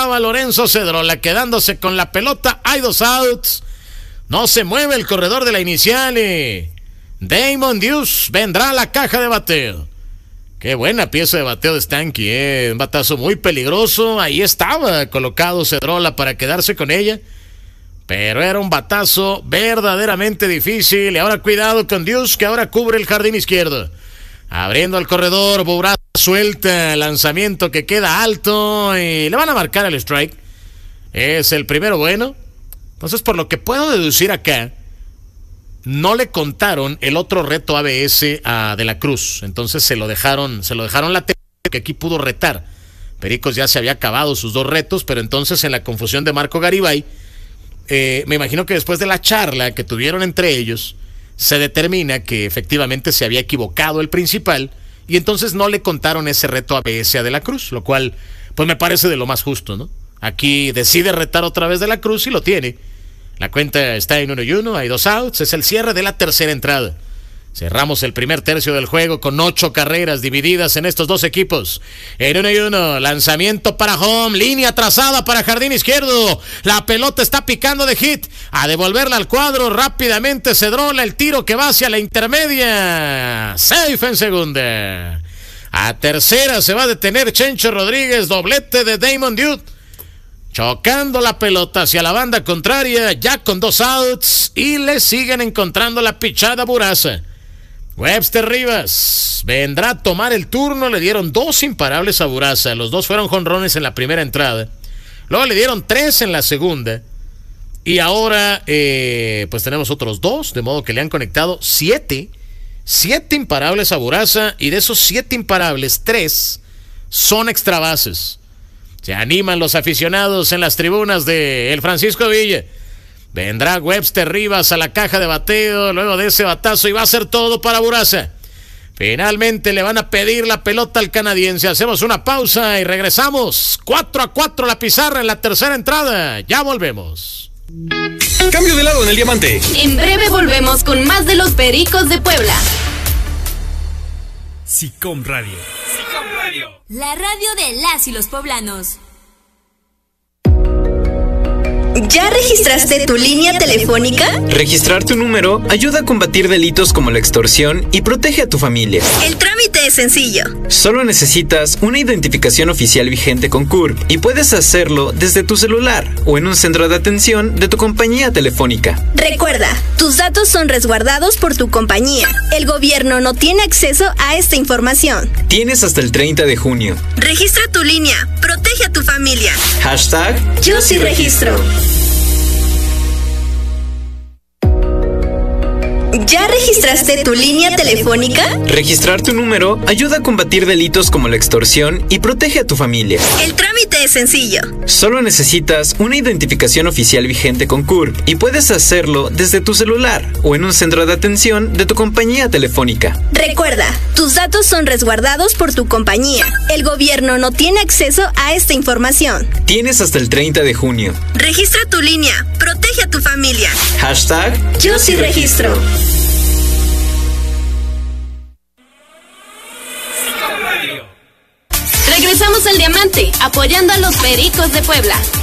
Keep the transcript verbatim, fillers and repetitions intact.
estaba Lorenzo Cedrola quedándose con la pelota. Hay dos outs. No se mueve el corredor de la inicial. Y Damon Deuce vendrá a la caja de bateo. Qué buena pieza de bateo de Stanky, eh. Un batazo muy peligroso. Ahí estaba colocado Cedrola para quedarse con ella. Pero era un batazo verdaderamente difícil. Y ahora cuidado con Deuce, que ahora cubre el jardín izquierdo. Abriendo al corredor, Bourassa suelta, lanzamiento que queda alto y le van a marcar el strike. Es el primero bueno. Entonces, por lo que puedo deducir acá, no le contaron el otro reto A B S a De la Cruz. Entonces se lo dejaron, se lo dejaron la que aquí pudo retar. Pericos ya se había acabado sus dos retos, pero entonces en la confusión de Marco Garibay, eh, me imagino que después de la charla que tuvieron entre ellos, se determina que efectivamente se había equivocado el principal y entonces no le contaron ese reto A B S a De la Cruz, lo cual pues me parece de lo más justo, ¿no? Aquí decide retar otra vez De la Cruz y lo tiene. La cuenta está en uno y uno, hay dos outs, es el cierre de la tercera entrada. Cerramos el primer tercio del juego con ocho carreras divididas en estos dos equipos. En uno y uno, lanzamiento para home, línea trazada para jardín izquierdo. La pelota está picando de hit. A devolverla al cuadro rápidamente Cedrola, el tiro que va hacia la intermedia. Safe en segunda. A tercera se va a detener Chencho Rodríguez, doblete de Damon Deuce. Chocando la pelota hacia la banda contraria, ya con dos outs, y le siguen encontrando la pichada a Bourassa. Webster Rivas vendrá a tomar el turno. Le dieron dos imparables a Bourassa. Los dos fueron jonrones en la primera entrada. Luego le dieron tres en la segunda. Y ahora, eh, pues tenemos otros dos, de modo que le han conectado siete. Siete imparables a Bourassa. Y de esos siete imparables, tres son extra bases. Se animan los aficionados en las tribunas de el Francisco Villa. Vendrá Webster Rivas a la caja de bateo luego de ese batazo y va a ser todo para Bourassa. Finalmente le van a pedir la pelota al canadiense. Hacemos una pausa y regresamos. cuatro a cuatro la pizarra en la tercera entrada. Ya volvemos. Cambio de lado en el diamante. En breve volvemos con más de los Pericos de Puebla. SICOM Radio. SICOM Radio. La radio de las y los poblanos. ¿Ya registraste tu línea telefónica? Registrar tu número ayuda a combatir delitos como la extorsión y protege a tu familia. El trámite es sencillo. Solo necesitas una identificación oficial vigente con C U R y puedes hacerlo desde tu celular o en un centro de atención de tu compañía telefónica. Recuerda, tus datos son resguardados por tu compañía. El gobierno no tiene acceso a esta información. Tienes hasta el treinta de junio. Registra tu línea. Protege a tu familia. Hashtag Yo sí registro. ¿Ya registraste tu línea telefónica? Registrar tu número ayuda a combatir delitos como la extorsión y protege a tu familia. El trámite es sencillo. Solo necesitas una identificación oficial vigente con C U R y puedes hacerlo desde tu celular o en un centro de atención de tu compañía telefónica. Recuerda, tus datos son resguardados por tu compañía. El gobierno no tiene acceso a esta información. Tienes hasta el treinta de junio. Registra tu línea. Protege a tu familia. Hashtag Yo sí registro. Regresamos al diamante, apoyando a los Pericos de Puebla.